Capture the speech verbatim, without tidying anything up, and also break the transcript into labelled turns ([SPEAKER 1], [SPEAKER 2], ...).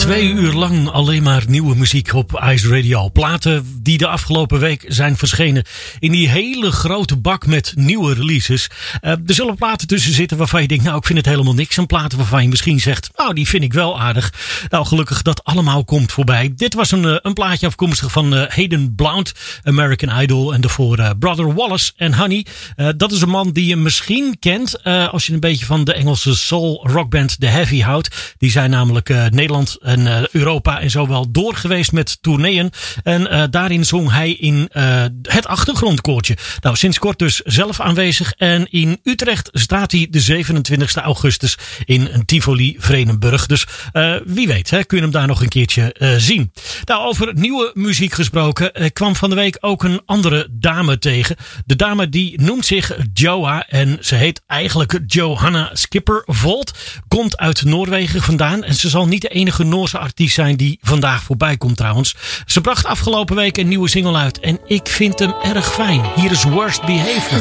[SPEAKER 1] Twee uur lang alleen maar nieuwe muziek op Ice Radio. Platen die de afgelopen week zijn verschenen in die hele grote bak met nieuwe releases. Uh, er zullen platen tussen zitten waarvan je denkt, nou ik vind het helemaal niks. En platen waarvan je misschien zegt, nou die vind ik wel aardig. Nou gelukkig dat allemaal komt voorbij. Dit was een, een plaatje afkomstig van uh, Hayden Blount, American Idol. En daarvoor uh, Brother Wallace en Honey. Uh, dat is een man die je misschien kent uh, als je een beetje van de Engelse soul rockband The Heavy houdt. Die zijn namelijk uh, Nederland en uh, Europa en zo wel door geweest met tourneeën. En uh, daarin zong hij in uh, het achtergrondkoortje. Nou, sinds kort dus zelf aanwezig. En in Utrecht staat hij de zevenentwintigste augustus in een Tivoli Vredenburg. Dus uh, wie weet, hè, kun je hem daar nog een keertje uh, zien. Nou, over nieuwe muziek gesproken uh, kwam van de week ook een andere dame tegen. De dame die noemt zich Joa en ze heet eigenlijk Johanna Skippervold. Komt uit Noorwegen vandaan en ze zal niet de enige Noorse artiest zijn die vandaag voorbij komt trouwens. Ze bracht afgelopen week een nieuwe single uit en ik vind hem erg fijn. Hier is Worst Behavior.